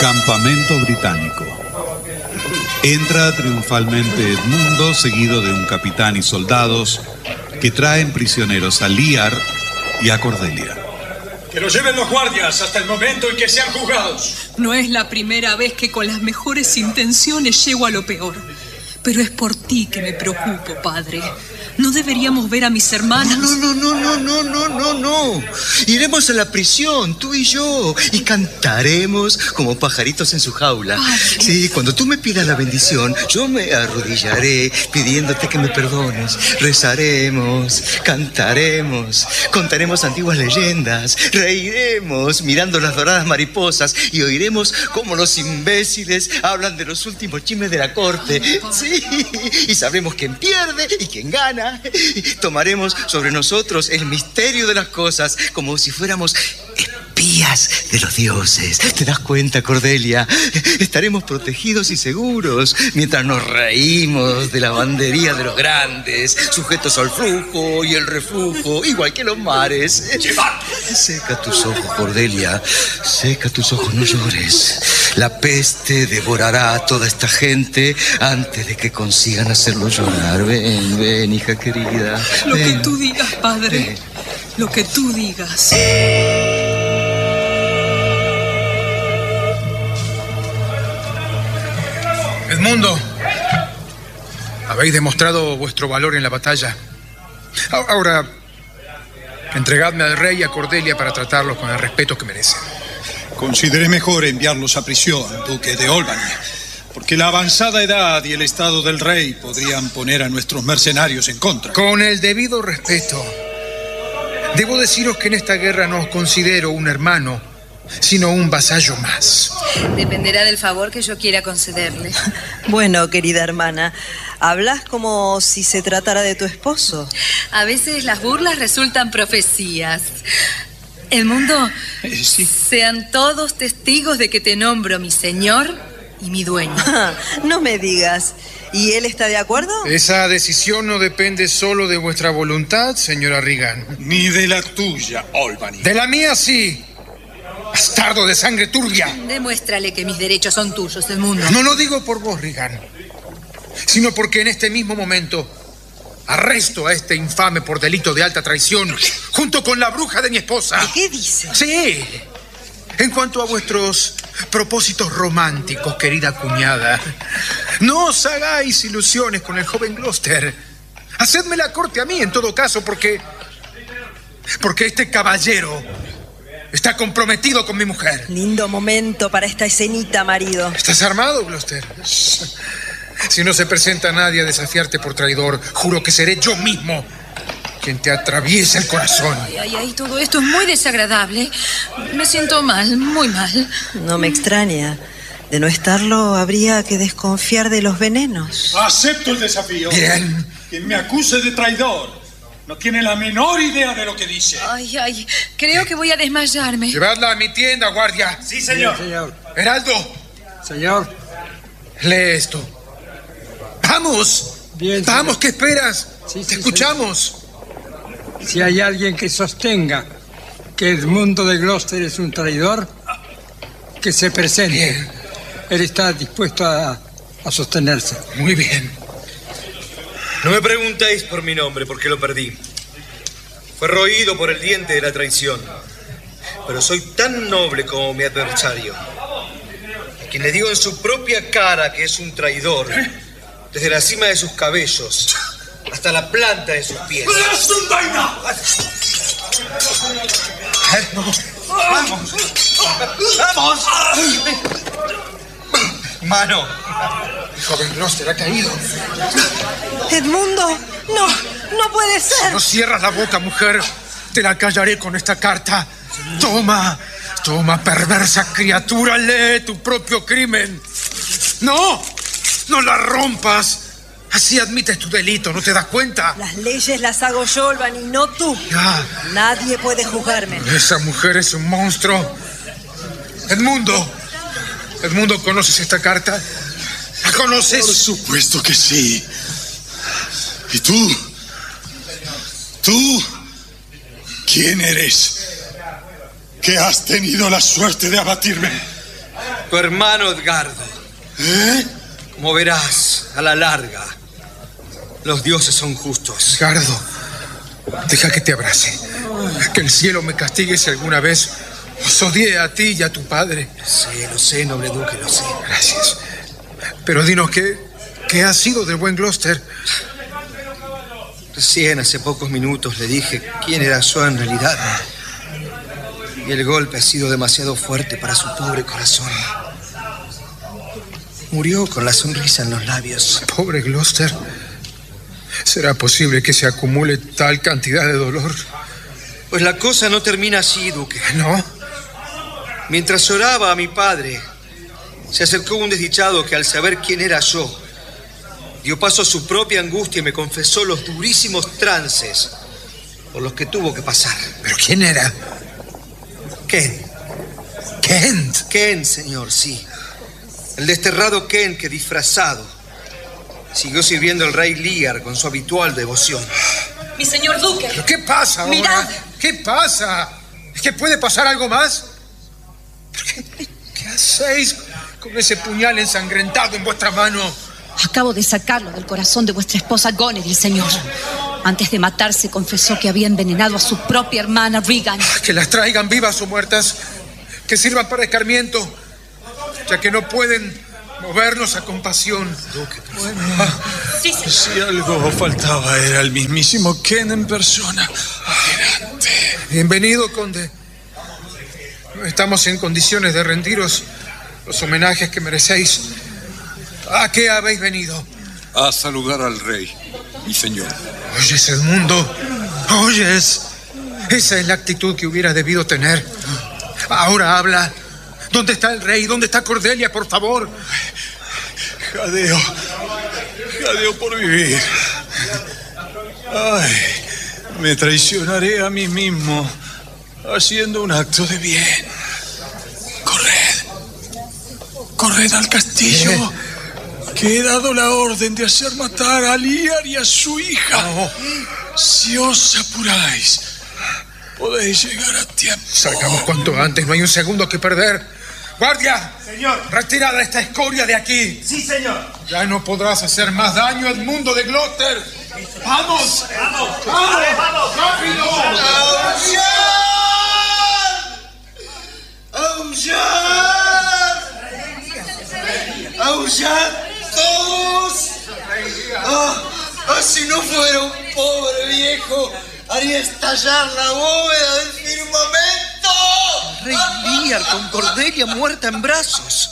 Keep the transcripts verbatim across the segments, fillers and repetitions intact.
Campamento británico. Entra triunfalmente Edmundo, seguido de un capitán y soldados que traen prisioneros a Lear y a Cordelia. Que los lleven los guardias hasta el momento en que sean juzgados. No es la primera vez que con las mejores intenciones llego a lo peor. Pero es por ti que me preocupo, padre. ¿No deberíamos ver a mis hermanas? No, no, no, no, no, no, no, no. Iremos a la prisión, tú y yo, y cantaremos como pajaritos en su jaula. Padre. Sí, cuando tú me pidas la bendición, yo me arrodillaré pidiéndote que me perdones. Rezaremos, cantaremos, contaremos antiguas leyendas, reiremos mirando las doradas mariposas y oiremos cómo los imbéciles hablan de los últimos chismes de la corte. Sí, y sabremos quién pierde y quién gana. Tomaremos sobre nosotros el misterio de las cosas como si fuéramos espías de los dioses. ¿Te das cuenta, Cordelia? Estaremos protegidos y seguros mientras nos reímos de la bandería de los grandes, sujetos al flujo y el reflujo, igual que los mares. Seca tus ojos, Cordelia. Seca tus ojos, no llores. La peste devorará a toda esta gente antes de que consigan hacerlo llorar. Ven, ven, hija querida. Lo ven. que tú digas, padre. Ven. Lo que tú digas. Edmundo, habéis demostrado vuestro valor en la batalla. Ahora, entregadme al rey y a Cordelia para tratarlos con el respeto que merecen. Consideré mejor enviarlos a prisión, duque de Albany, porque la avanzada edad y el estado del rey podrían poner a nuestros mercenarios en contra. Con el debido respeto, debo deciros que en esta guerra no os considero un hermano, sino un vasallo más. Dependerá del favor que yo quiera concederle. Bueno, querida hermana, hablas como si se tratara de tu esposo. A veces las burlas resultan profecías. Edmundo, Eh, sí. sean todos testigos de que te nombro mi señor y mi dueño. No me digas. ¿Y él está de acuerdo? Esa decisión no depende solo de vuestra voluntad, señora Regan. Ni de la tuya, Albany. De la mía sí. Bastardo de sangre turbia. Demuéstrale que mis derechos son tuyos, Edmundo. No lo digo por vos, Regan, sino porque en este mismo momento arresto a este infame por delito de alta traición junto con la bruja de mi esposa. ¿Qué dice? Sí. En cuanto a vuestros propósitos románticos, querida cuñada, no os hagáis ilusiones con el joven Gloucester. Hacedme la corte a mí, en todo caso, porque... Porque este caballero está comprometido con mi mujer. Lindo momento para esta escenita, marido. ¿Estás armado, Gloucester? Si no se presenta nadie a desafiarte por traidor, juro que seré yo mismo quien te atraviese el corazón. Ay, ay, ay, todo esto es muy desagradable. Me siento mal, muy mal. No me extraña. De no estarlo, habría que desconfiar de los venenos. Acepto el desafío. Bien. Quien me acuse de traidor no tiene la menor idea de lo que dice. Ay, ay, creo que voy a desmayarme. Llevadla a mi tienda, guardia. Sí, señor. Bien, señor. Heraldo, Señor. lee esto. ¡Vamos! Bien, ¡Vamos! señor. ¿Qué esperas? Sí, Te sí, escuchamos. Si hay alguien que sostenga que Edmundo de Gloucester es un traidor, que se presente. Bien. Él está dispuesto a, a sostenerse. Muy bien. No me preguntéis por mi nombre, porque lo perdí. Fue roído por el diente de la traición. Pero soy tan noble como mi adversario, quien le digo en su propia cara que es un traidor, desde la cima de sus cabellos hasta la planta de sus pies. ¡Vamos! ¡Vamos! Mano. El joven Gloucester ha caído. Edmundo, no, no puede ser. No cierras la boca, mujer. Te la callaré con esta carta. Toma, toma, perversa criatura, lee tu propio crimen. No, no la rompas. Así admites tu delito, ¿no te das cuenta? Las leyes las hago yo, Albany, y no tú. Ya. Nadie puede juzgarme. Esa mujer es un monstruo. Edmundo, Edmundo, ¿conoces esta carta? ¿La conoces? Por supuesto que sí. ¿Y tú? ¿Tú? ¿Quién eres? ¿Que has tenido la suerte de abatirme? Tu hermano Edgardo. ¿Eh? Como verás, a la larga, los dioses son justos. Edgardo, deja que te abrace. Que el cielo me castigue si alguna vez os odié a ti y a tu padre. Lo sé, lo sé, noble duque, lo sé. Gracias. Pero dinos, ¿qué, qué ha sido del buen Gloucester? Recién, hace pocos minutos, le dije quién era yo en realidad. Y el golpe ha sido demasiado fuerte para su pobre corazón. Murió con la sonrisa en los labios. Pobre Gloucester. ¿Será posible que se acumule tal cantidad de dolor? Pues la cosa no termina así, duque. ¿No? Mientras lloraba a mi padre, se acercó un desdichado que, al saber quién era yo, dio paso a su propia angustia y me confesó los durísimos trances por los que tuvo que pasar. ¿Pero quién era? Ken. ¿Kent? Ken, señor, sí. El desterrado Ken que, disfrazado, siguió sirviendo al rey Lear con su habitual devoción. Mi señor duque. ¿Pero qué pasa ahora? Mirad. ¿Qué pasa? ¿Es que puede pasar algo más? ¿Qué, qué hacéis con ese puñal ensangrentado en vuestra mano? Acabo de sacarlo del corazón de vuestra esposa Goneril, señor. Antes de matarse, confesó que había envenenado a su propia hermana Regan. Que las traigan vivas o muertas. Que sirvan para escarmiento, ya que no pueden movernos a compasión. Bueno, Sí, señor. si algo faltaba era el mismísimo Ken en persona. Adelante. Bienvenido, conde. No estamos en condiciones de rendiros los homenajes que merecéis. ¿A qué habéis venido? A saludar al rey, mi señor. ¿Oyes, Edmundo? ¿Oyes? Esa es la actitud que hubiera debido tener. Ahora habla. ¿Dónde está el rey? ¿Dónde está Cordelia, por favor? Jadeo. Jadeo por vivir. Ay, me traicionaré a mí mismo haciendo un acto de bien. Corred. Corred al castillo. ¿Eh? Que he dado la orden de hacer matar a Lear y a su hija. No. Si os apuráis, podéis llegar a tiempo. Salgamos cuanto antes, no hay un segundo que perder. ¡Guardia! Señor. ¡Retirada esta escoria de aquí! Sí, señor. Ya no podrás hacer más daño al mundo de Gloucester. ¡Vamos! ¡Vamos! ¡Vamos! ¡Vamos! ¡Rápido! ¡Aullar! ¡Aullar! ¡Todos! ¡Ah! ¡Ah! Si no fuera un pobre viejo, haría estallar la bóveda del firmamento. Rey Lear con Cordelia muerta en brazos.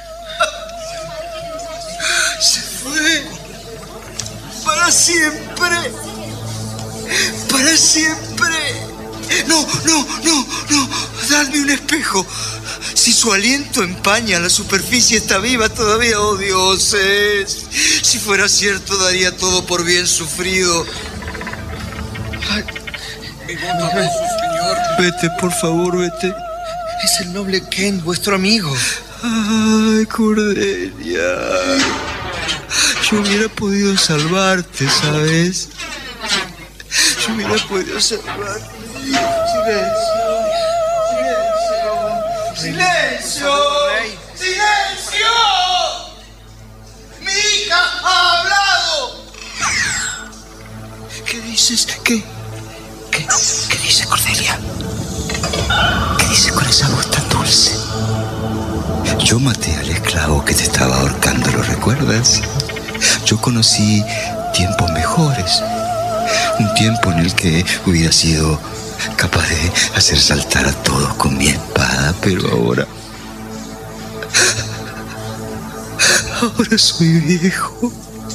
Se fue. Para siempre. Para siempre. No, no, no, no. Dadme un espejo. Si su aliento empaña la superficie, está viva todavía, oh dioses. Si fuera cierto, daría todo por bien sufrido. Ay, Mi bondadoso señor. vete, por favor, vete. Es el noble Ken, vuestro amigo. Ay, Cordelia. Yo hubiera podido salvarte, ¿sabes? Yo hubiera podido salvarte. Silencio. ¡Silencio! ¡Silencio! ¡Mi hija ha hablado! ¿Qué dices? ¿Qué? ¿Qué, qué dice Cordelia? ¿Qué dice con esa voz tan dulce? Yo maté al esclavo que te estaba ahorcando, ¿lo recuerdas? Yo conocí tiempos mejores. Un tiempo en el que hubiera sido capaz de hacer saltar a todos con mi espada, pero ahora... Ahora soy viejo.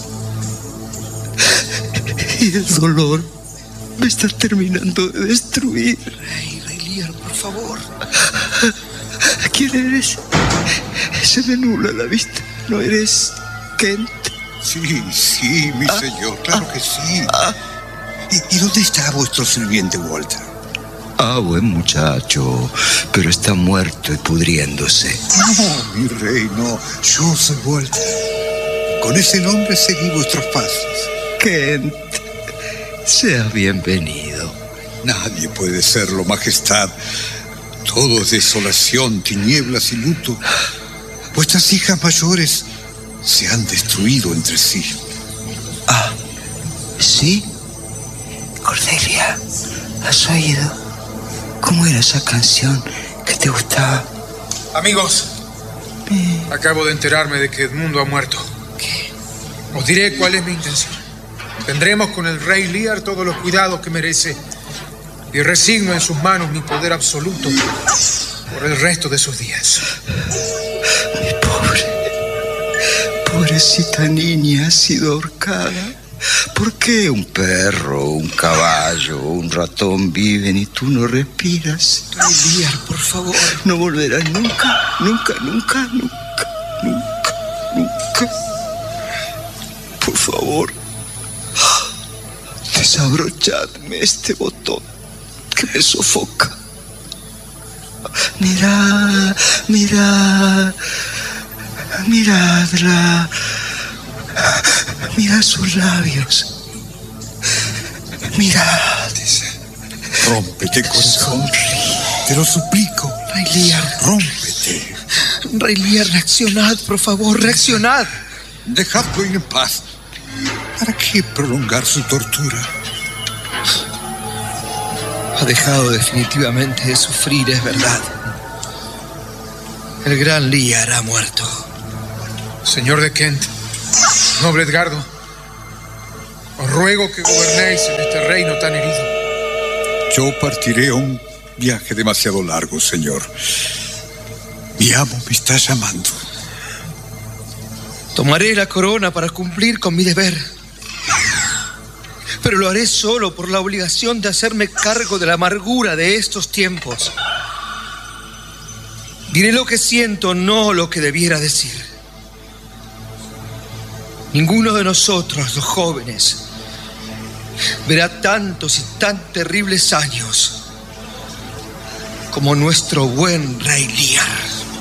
Y el dolor me está terminando de destruir. Rey, Rey Lear, por favor. ¿Quién eres? Se me nubla la vista. ¿No eres Kent? Sí, sí, mi ah, señor, claro ah, que sí. Ah, ¿Y, ¿Y dónde está vuestro sirviente Walter? Ah, buen muchacho, pero está muerto y pudriéndose. No, mi rey, no. Yo soy Walter. Con ese nombre seguí vuestros pasos. Kent, seas bienvenido. Nadie puede serlo, majestad. Todo es desolación, tinieblas y luto. Vuestras hijas mayores se han destruido entre sí. Ah, ¿sí? Cordelia, ¿has oído? ¿Cómo era esa canción que te gustaba? Amigos, eh. acabo de enterarme de que Edmundo ha muerto. ¿Qué? Os diré cuál es mi intención. Tendremos con el rey Lear todos los cuidados que merece y resigno en sus manos mi poder absoluto por el resto de sus días. Mi pobre, pobrecita niña ha sido ahorcada. ¿Por qué un perro, un caballo, un ratón viven y tú no respiras? Rey Lear, por favor. No volverás nunca, nunca, nunca, nunca, nunca, nunca. Por favor, desabrochadme este botón que me sofoca. Mirad, mirad, miradla. Mirad sus labios. Mirad. Rómpete, corazón. Sonríe. Te lo suplico. Rey Lear. Rómpete. Rey Lear, reaccionad, por favor, reaccionad. Dejadlo en paz. ¿Para qué prolongar su tortura? Ha dejado definitivamente de sufrir, es verdad. El gran Lear ha muerto. Señor de Kent, noble Edgardo, os ruego que gobernéis en este reino tan herido. Yo partiré a un viaje demasiado largo, señor. Mi amo me está llamando. Tomaré la corona para cumplir con mi deber, pero lo haré solo por la obligación de hacerme cargo de la amargura de estos tiempos. Diré lo que siento, no lo que debiera decir. Ninguno de nosotros, los jóvenes, verá tantos y tan terribles años como nuestro buen rey Lear.